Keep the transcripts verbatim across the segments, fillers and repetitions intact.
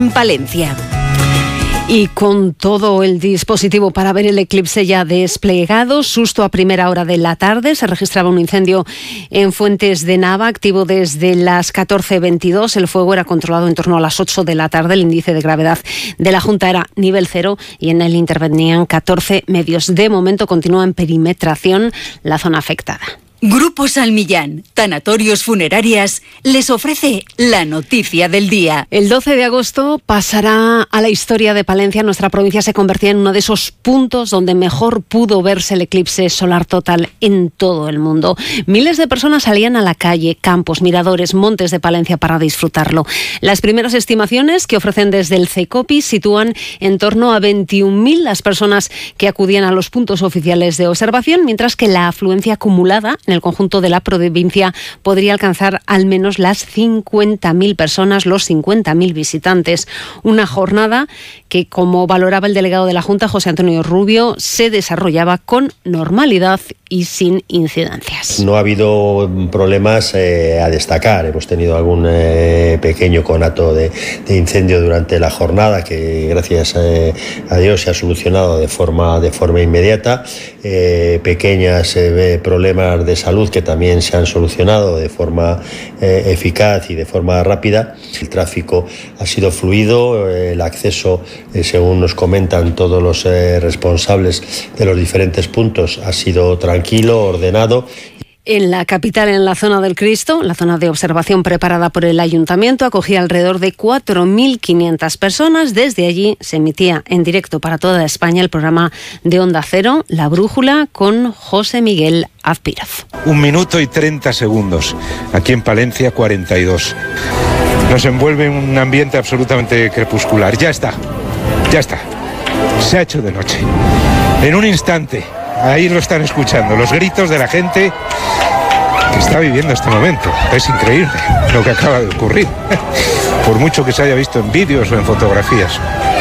Palencia. Y con todo el dispositivo para ver el eclipse ya desplegado, susto a primera hora de la tarde, se registraba un incendio en Fuentes de Nava, activo desde las catorce veintidós. El fuego era controlado en torno a las ocho de la tarde. El índice de gravedad de la Junta era nivel cero y en él intervenían catorce medios. De momento continúa en perimetración la zona afectada. Grupo Salmillán, Tanatorios Funerarias, les ofrece la noticia del día. El doce de agosto pasará a la historia de Palencia. Nuestra provincia se convertía en uno de esos puntos donde mejor pudo verse el eclipse solar total en todo el mundo. Miles de personas salían a la calle, campos, miradores, montes de Palencia para disfrutarlo. Las primeras estimaciones que ofrecen desde el CECOPI sitúan en torno a veintiún mil las personas que acudían a los puntos oficiales de observación, mientras que la afluencia acumulada en el conjunto de la provincia podría alcanzar al menos las cincuenta mil personas, los cincuenta mil visitantes. Una jornada que, como valoraba el delegado de la Junta, José Antonio Rubio, se desarrollaba con normalidad y sin incidencias. No ha habido problemas eh, a destacar. Hemos tenido algún eh, pequeño conato de, de incendio durante la jornada que, gracias eh, a Dios, se ha solucionado de forma, de forma inmediata. Eh, pequeños eh, problemas de salud que también se han solucionado de forma eh, eficaz y de forma rápida. El tráfico ha sido fluido, eh, el acceso, eh, según nos comentan todos los eh, responsables de los diferentes puntos, ha sido tranquilo, ordenado. En la capital, en la zona del Cristo, la zona de observación preparada por el Ayuntamiento, acogía alrededor de cuatro mil quinientas personas. Desde allí se emitía en directo para toda España el programa de Onda Cero, La Brújula, con José Miguel Azpiroz. Un minuto y treinta segundos. Aquí en Palencia, cuarenta y dos. Nos envuelve un ambiente absolutamente crepuscular. Ya está, ya está. Se ha hecho de noche. En un instante. Ahí lo están escuchando, los gritos de la gente que está viviendo este momento. Es increíble lo que acaba de ocurrir, por mucho que se haya visto en vídeos o en fotografías.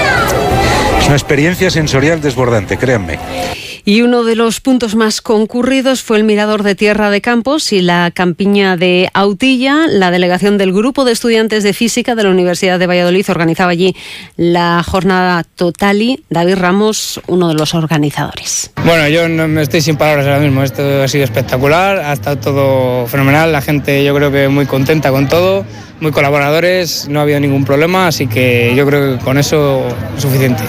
Es una experiencia sensorial desbordante, créanme. Y uno de los puntos más concurridos fue el Mirador de Tierra de Campos y la Campiña de Autilla. La delegación del Grupo de Estudiantes de Física de la Universidad de Valladolid organizaba allí la jornada Totali. David Ramos, uno de los organizadores. Bueno, yo no me estoy sin palabras ahora mismo. Esto ha sido espectacular, ha estado todo fenomenal. La gente, yo creo que muy contenta con todo, muy colaboradores, no ha habido ningún problema, así que yo creo que con eso es suficiente.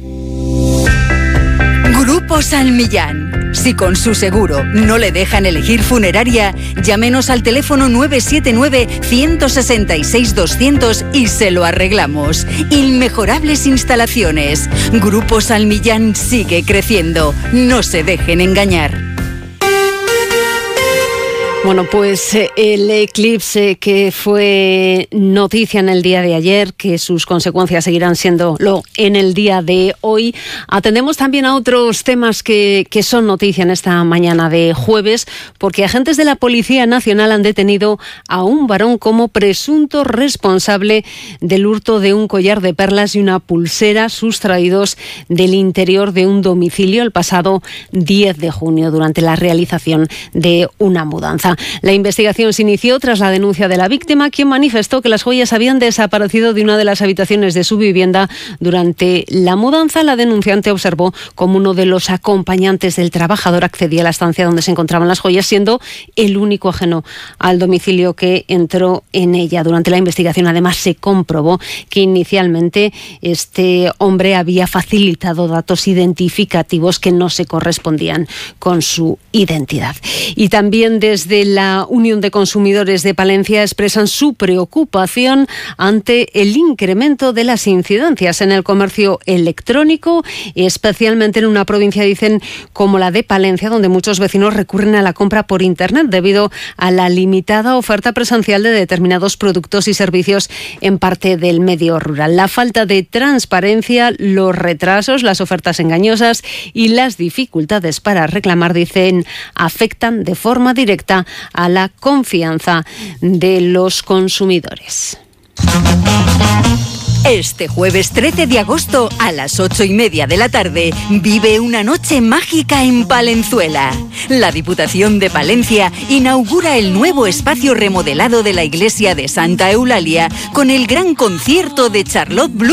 Grupo Salmillán. Si con su seguro no le dejan elegir funeraria, llámenos al teléfono nueve siete nueve, uno seis seis, doscientos y se lo arreglamos. Inmejorables instalaciones. Grupo Salmillán sigue creciendo. No se dejen engañar. Bueno, pues el eclipse que fue noticia en el día de ayer, que sus consecuencias seguirán siéndolo en el día de hoy. Atendemos también a otros temas que, que son noticia en esta mañana de jueves, porque agentes de la Policía Nacional han detenido a un varón como presunto responsable del hurto de un collar de perlas y una pulsera sustraídos del interior de un domicilio el pasado diez de junio durante la realización de una mudanza. La investigación se inició tras la denuncia de la víctima, quien manifestó que las joyas habían desaparecido de una de las habitaciones de su vivienda durante la mudanza. La denunciante observó cómo uno de los acompañantes del trabajador accedía a la estancia donde se encontraban las joyas, siendo el único ajeno al domicilio que entró en ella. Durante la investigación, además, se comprobó que inicialmente este hombre había facilitado datos identificativos que no se correspondían con su identidad. Y también desde la Unión de Consumidores de Palencia expresan su preocupación ante el incremento de las incidencias en el comercio electrónico, especialmente en una provincia, dicen, como la de Palencia, donde muchos vecinos recurren a la compra por Internet debido a la limitada oferta presencial de determinados productos y servicios en parte del medio rural. La falta de transparencia, los retrasos, las ofertas engañosas y las dificultades para reclamar, dicen, afectan de forma directa a la confianza de los consumidores. Este jueves trece de agosto a las ocho y media de la tarde vive una noche mágica en Palenzuela. La Diputación de Palencia inaugura el nuevo espacio remodelado de la iglesia de Santa Eulalia con el gran concierto de Charlotte Blues